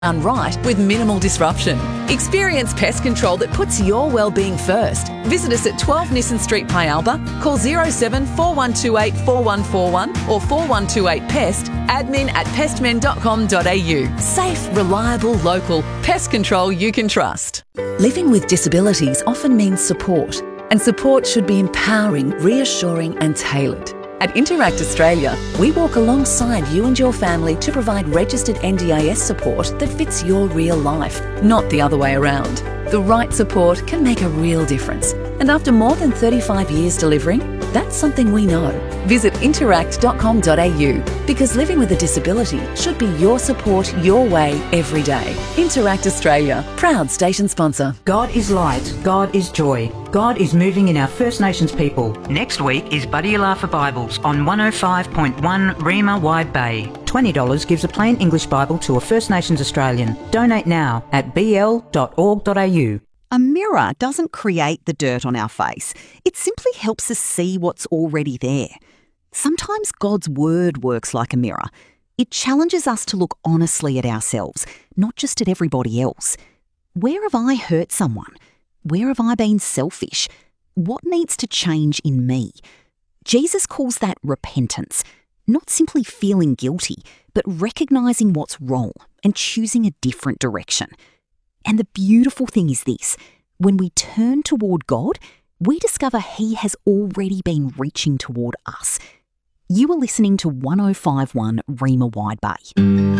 done right with minimal disruption. Experience pest control that puts your well-being first. Visit us at 12 Nissen Street, Pialba. Call 07 4128 4141 or 4128-PEST, admin@pestmen.com.au. Safe, reliable, local. Pest control you can trust. Living with disabilities often means support, and support should be empowering, reassuring and tailored. At Interact Australia, we walk alongside you and your family to provide registered NDIS support that fits your real life, not the other way around. The right support can make a real difference. And after more than 35 years delivering, that's something we know. Visit interact.com.au because living with a disability should be your support your way every day. Interact Australia, proud station sponsor. God is light, God is joy. God is moving in our First Nations people. Next week is Buddy Alafa Bibles on 105.1 Rima Wide Bay. $20 gives a plain English Bible to a First Nations Australian. Donate now at bl.org.au. A mirror doesn't create the dirt on our face. It simply helps us see what's already there. Sometimes God's word works like a mirror. It challenges us to look honestly at ourselves, not just at everybody else. Where have I hurt someone? Where have I been selfish? What needs to change in me? Jesus calls that repentance, not simply feeling guilty, but recognising what's wrong and choosing a different direction. And the beautiful thing is this: when we turn toward God, we discover He has already been reaching toward us. You are listening to 105.1 Rima Wide Bay.